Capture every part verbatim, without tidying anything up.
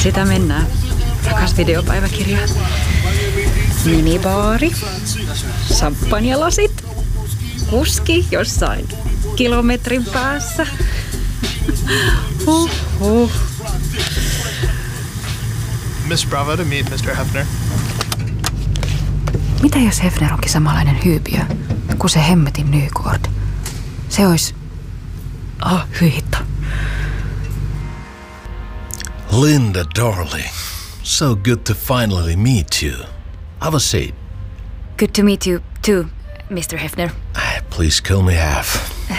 Sitä mennään. Rakas videopäiväkirja. Minibaari. Samppanjalasit. Kuski jossain kilometrin päässä. Huh, huh. Miss Bravo to meet mister Hefner. Mitä jos Hefner onkin samanlainen hyypiö kuin se hemmetin Nykord? Se olisi... Oh, hyi hitto. Linda, darling. So good to finally meet you. Have a seat. Good to meet you too, mister Hefner. Please call me Hef.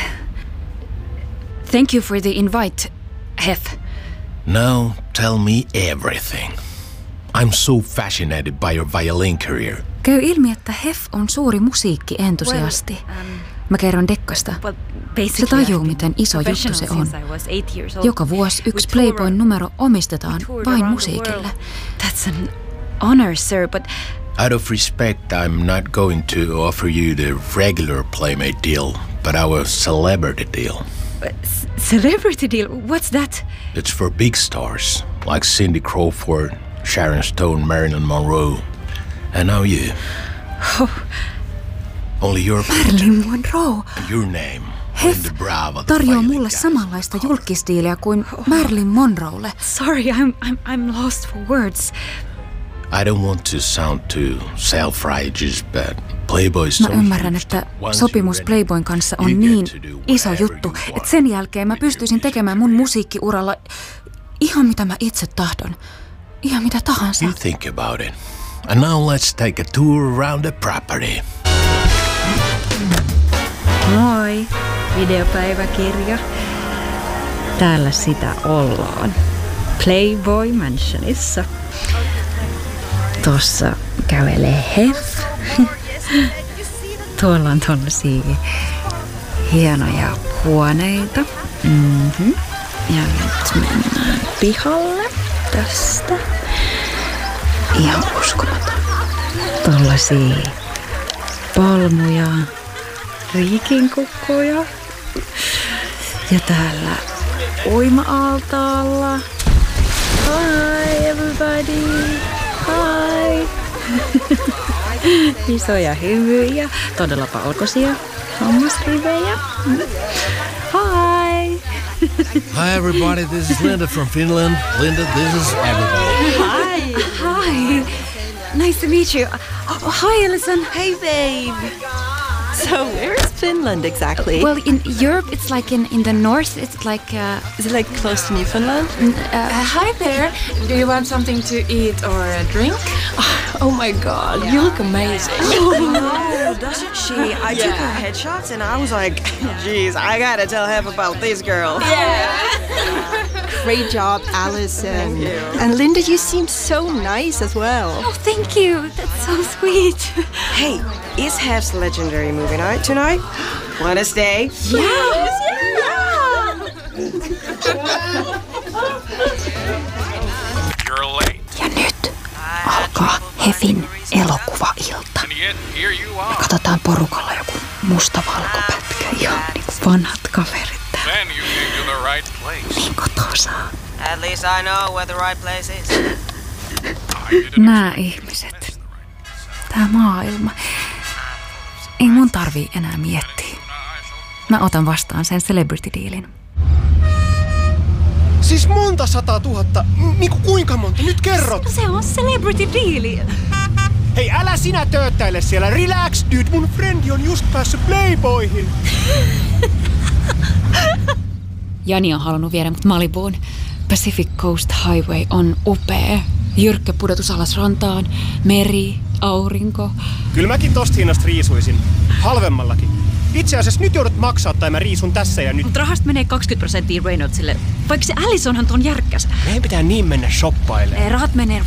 Thank you for the invite, Hef. Now tell me everything. I'm so fascinated by your violin career. Käy ilmi, että Hef on suuri musiikkientusiasti. Mä kerron Dekkasta. Se tajuu, miten iso juttu se on. Joka vuosi yksi Playboyn numero omistetaan vain musiikille. That's an honor, sir, but... Out of respect, I'm not going to offer you the regular Playmate deal, but our celebrity deal. C- celebrity deal? What's that? It's for big stars, like Cindy Crawford, Sharon Stone, Marilyn Monroe, and now you. Oh. Only your Marilyn Monroe. Your name. Hef tarjoaa mulle samanlaista julkisdiiliä kuin Marilyn Monroelle. Sorry, I'm, I'm, I'm lost for words. I don't want to sound too self-righteous, but Playboy's... Mä ymmärrän, että sopimus Playboyn kanssa on niin iso juttu, että sen jälkeen mä pystyisin tekemään mun musiikkiuralla ihan mitä mä itse tahdon. Ihan mitä tahansa. You think about it. And now let's take a tour around the property. Moi, videopäiväkirja. Täällä sitä ollaan. Playboy Mansionissa. Tossa kävelee Hef. Tuolla on tollasia hienoja huoneita. Mm-hmm. Ja nyt mennään pihalle tästä. Ihan uskomaton. Tollasia palmuja, riikinkukkoja. Ja täällä uima-altaalla. Hi everybody! Hi! Isoja hymyjä, todella valkoisia hammasrivejä. Hi! Hi everybody, this is Linda from Finland. Linda, this is everybody. Hi! Hi! Nice to meet you. Oh, hi, Alison. Hey, babe. So, where's Finland exactly? Well, in Europe, it's like in, in the north. It's like... Uh, is it like close to Newfoundland? Uh, uh, hi there. Do you want something to eat or a drink? Oh, oh my God, yeah. You look amazing. Oh, doesn't she? I yeah. took her headshots and I was like, geez, I gotta tell Hef about this girl. Yeah. Great job, Alison. Thank you. And Linda, you seem so nice as well. Oh, thank you. That's so sweet. Hey, is Hef's legendary movie night tonight? Wanna stay? Yes! Yeah! You're late. Ja nyt alkaa Hefin elokuvailta. Me katsotaan porukalla joku mustavalkopätkä. Ihan niinku vanhat kaverit täällä. Then you came to the right place. Niin kotosaa. At least I know where the right place is. Nää ihmiset. Tää maailma. Ei mun tarvii enää miettiä. Mä otan vastaan sen celebrity-diilin. Siis monta sataa tuhatta? Niinku kuinka monta? Nyt kerrot! Se on celebrity-diili. Hei, älä sinä tööttäile siellä. Relax, dude. Mun friendi on just päässyt Playboyhin. Jani on halunnut viedä mut Malibuun. Pacific Coast Highway on upea. Jyrkkä pudotus alas rantaan, meri, aurinko. Kyllä mäkin tosta hinnasta riisuisin. Halvemmallakin. Itse asiassa nyt joudut maksaa tai mä riisun tässä ja nyt. Mut rahasta menee kaksikymmentä prosenttia Reynoldsille. Vaikka se Alisonhan ton järkkäs. Meidän pitää niin mennä shoppailemaan. Rahat menee